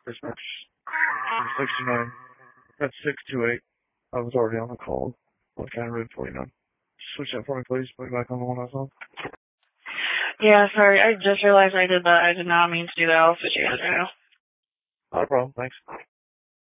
Dispatch 69. That's 628. I was already on the call. What kind of route 49? Switch that for me, please. Put it back on the one I was on. Yeah, sorry. I just realized I did that. I did not mean to do that. I'll switch you guys right now. Not a problem. Thanks.